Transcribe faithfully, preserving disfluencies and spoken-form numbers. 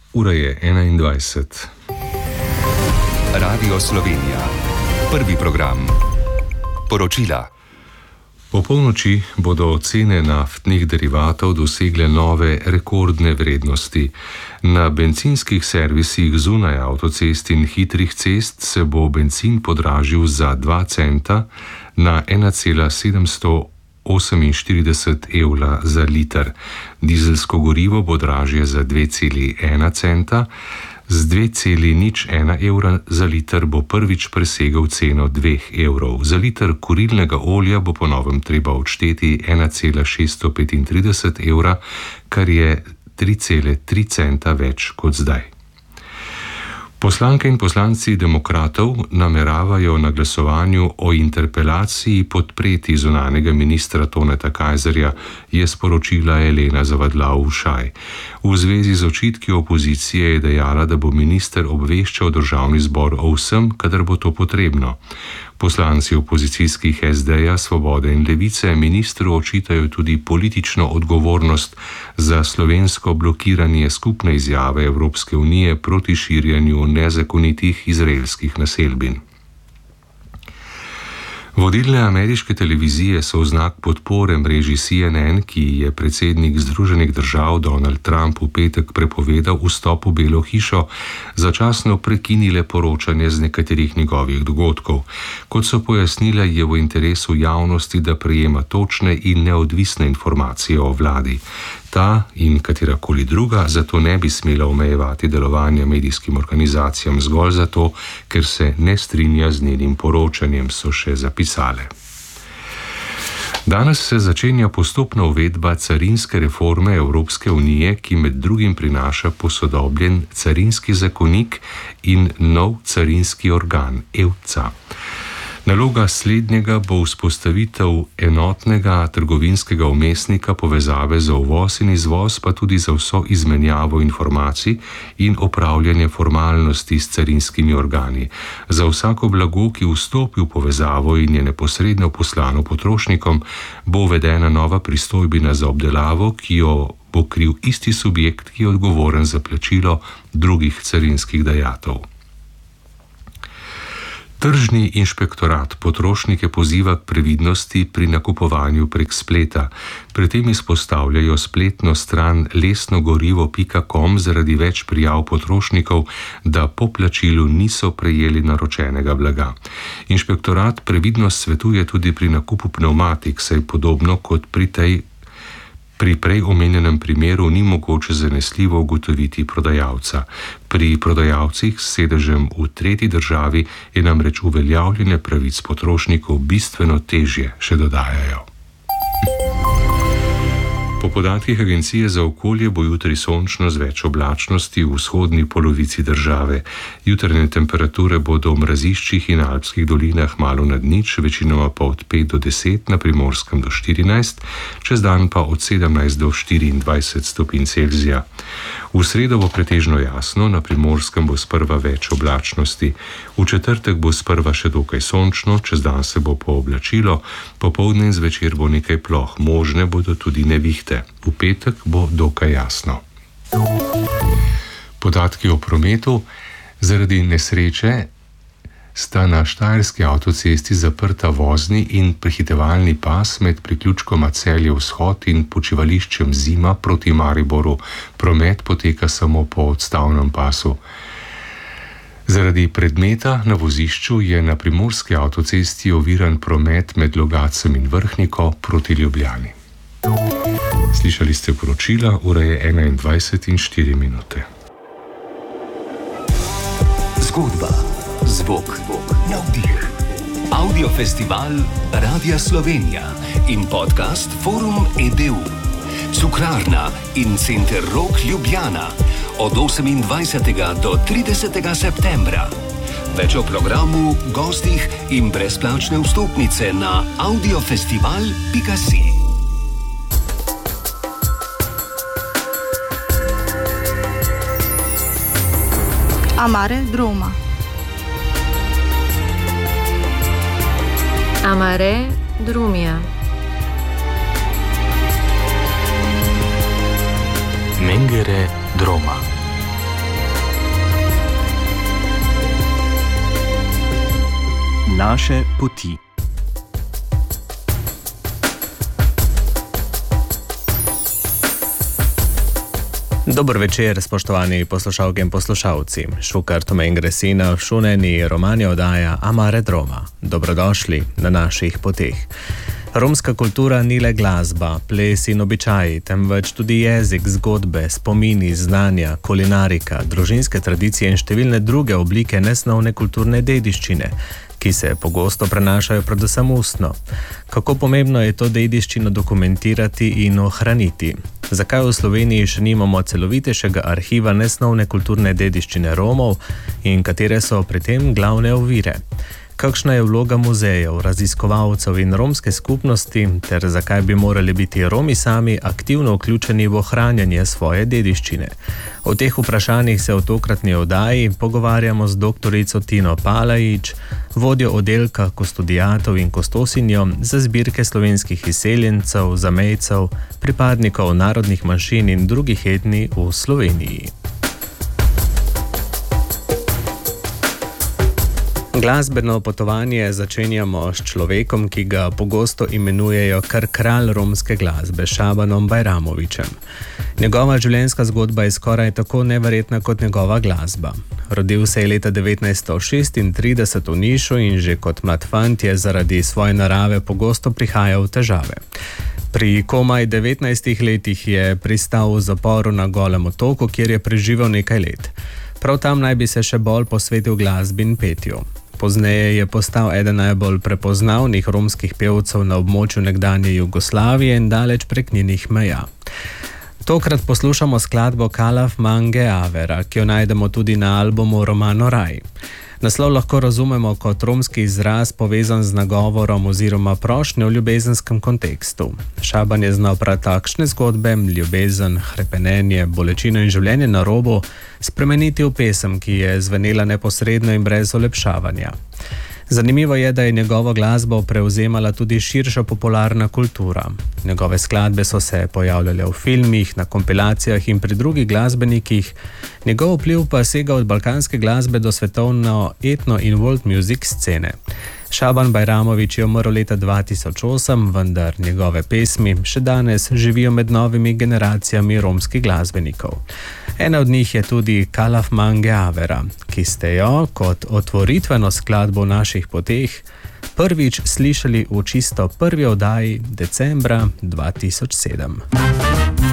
Ura je enaindvajset. Radio Slovenija. Prvi program. Poročila. Po polnoči bodo cene naftnih derivatov dosegle nove rekordne vrednosti. Na bencinskih servisih zunaj avtocest in hitrih cest se bo bencin podražil za dva centa na ena cela sedemsto oseminštirideset evra za liter. Dizelsko gorivo bo dražje za dve celi ena centa, z dve celi nič ena evra za liter bo prvič presegel ceno dveh evrov. Za liter kurilnega olja bo po novem treba odšteti ena cela šeststo petintrideset evra, kar je tri cele tri centa več kot zdaj. Poslanke in poslanci demokratov nameravajo na glasovanju o interpelaciji podpreti zunanjega ministra Toneta Kajzerja, je sporočila Elena Zavadlav-Ušaj. V zvezi z očitki opozicije je dejala, da bo minister obveščal državni zbor o vsem, kadar bo to potrebno. Poslanci opozicijskih es de-ja, Svobode in Levice ministru očitajo tudi politično odgovornost za slovensko blokiranje skupne izjave Evropske unije proti širjenju nezakonitih izraelskih naselbin. Vodilne ameriške televizije so v znak podpore mreži C N N, ki je predsednik Združenih držav Donald Trump v petek prepovedal vstop v Belo hišo, začasno prekinile poročanje z nekaterih njegovih dogodkov. Kot so pojasnile, je v interesu javnosti, da prejema točne in neodvisne informacije o vladi. Ta in katerakoli druga zato ne bi smela omejevati delovanja medijskim organizacijam zgolj zato, ker se ne strinja z njenim poročanjem, so še zapisale. Danes se začenja postopna uvedba carinske reforme Evropske unije, ki med drugim prinaša posodobljen carinski zakonik in nov carinski organ, E U C A. Naloga slednjega bo vzpostavitev enotnega trgovinskega vmesnika, povezave za uvoz in izvoz, pa tudi za vso izmenjavo informacij in opravljanje formalnosti s carinskimi organi. Za vsako blago, ki vstopi v povezavo in je neposredno poslano potrošnikom, bo uvedena nova pristojbina za obdelavo, ki jo bo kril isti subjekt, ki je odgovoren za plačilo drugih carinskih dajatev. Tržni inšpektorat potrošnike poziva k previdnosti pri nakupovanju prek spleta. Pri tem izpostavljajo spletno stran lesnogorivo pika com zaradi več prijav potrošnikov, da po plačilu niso prejeli naročenega blaga. Inšpektorat previdnost svetuje tudi pri nakupu pnevmatik, saj podobno kot pri tej Pri prej omenjenem primeru ni mogoče zanesljivo ugotoviti prodajalca. Pri prodajalcih s sedežem v tretji državi je namreč uveljavljanje pravic potrošnikov bistveno težje, še dodajajo. Po podatkih Agencije za okolje bo jutri sončno z več oblačnosti v vzhodni polovici države. Jutranje temperature bodo v mraziščih in alpskih dolinah malo nad nič, večinoma pa od pet do deset, na Primorskem do štirinajst, čez dan pa od sedemnajst do štiriindvajset stopinj Celzija. V sredo bo pretežno jasno, na Primorskem bo sprva več oblačnosti. V četrtek bo sprva še dokaj sončno, čez dan se bo pooblačilo, popoldne in zvečer bo nekaj ploh, možne bodo tudi nevihte. V petek bo dokaj jasno. Podatki o prometu. Zaradi nesreče sta na štajerski avtocesti zaprta vozni in prehitevalni pas med priključkoma Celje-Vzhod in počivališčem Zima proti Mariboru. Promet poteka samo po odstavnem pasu. Zaradi predmeta na vozišču je na primorski avtocesti oviran promet med Logatcem in Vrhniko proti Ljubljani. Slišali ste poročila, ura je enaindvajset in štiri minute. Zgodba, zvok, navdih. Audiofestival Radia Slovenija in podcast Forum E D U. Cukrarna in Center Rok Ljubljana od osemindvajsetega do tridesetega septembra. Več o programu, gostih in brezplačne vstopnice na audiofestival pika si. Amare Droma. Amare Drumia. Mengere Droma. Naše poti. Dober večer, spoštovani poslušalke in poslušalci. Šukar Tome Ingresina v šuneni romani oddaja Amare Droma. Dobrodošli na naših poteh. Romska kultura ni le glasba, ples in običaji, temveč tudi jezik, zgodbe, spomini, znanja, kulinarika, družinske tradicije in številne druge oblike nesnovne kulturne dediščine, ki se pogosto prenašajo predvsem ustno. Kako pomembno je to dediščino dokumentirati in ohraniti? Zakaj v Sloveniji še nimamo celovitejšega arhiva nesnovne kulturne dediščine Romov in katere so pri tem glavne ovire? Kakšna je vloga muzejev, raziskovalcev in romske skupnosti, ter zakaj bi morali biti Romi sami aktivno vključeni v ohranjanje svoje dediščine? O teh vprašanjih se v tokratni oddaji pogovarjamo z doktorico Tino Palajič, vodjo oddelka kustodijatov in kustosinjo za zbirke slovenskih izseljencev, zamejcev, pripadnikov narodnih manjšin in drugih etnij v Sloveniji. Glasbeno potovanje začenjamo s človekom, ki ga pogosto imenujejo kar kralj romske glasbe, Šabanom Bajramovićem. Njegova življenjska zgodba je skoraj tako neverjetna kot njegova glasba. Rodil se je leta devetnajststo šestintrideset v Nišu in že kot mlad fant je zaradi svoje narave pogosto prihajal v težave. Pri komaj devetnajstih letih je pristal v zaporu na Golem otoku, kjer je preživel nekaj let. Prav tam naj bi se še bolj posvetil glasbi in petju. Pozneje je postal eden najbolj prepoznavnih romskih pevcev na območju nekdanje Jugoslavije in daleč prek njenih meja. Tokrat poslušamo skladbo Kalaf Mange Avera, ki jo najdemo tudi na albumu Romano Raj. Naslov lahko razumemo kot romski izraz povezan z nagovorom oziroma prošnjo v ljubezenskem kontekstu. Šaban je znal prav takšne zgodbe, ljubezen, hrepenenje, bolečino in življenje na robu spremeniti v pesem, ki je zvenela neposredno in brez olepšavanja. Zanimivo je, da je njegovo glasbo prevzemala tudi širša popularna kultura. Njegove skladbe so se pojavljale v filmih, na kompilacijah in pri drugih glasbenikih, njegov vpliv pa sega od balkanske glasbe do svetovno etno in world music scene. Šaban Bajramović je umrl leta dva tisoč osem, vendar njegove pesmi še danes živijo med novimi generacijami romskih glasbenikov. Ena od njih je tudi Kalaf Mange Avera, ki ste jo kot otvoritveno skladbo v naših poteh prvič slišali v čisto prvi oddaji decembra dva tisoč sedem.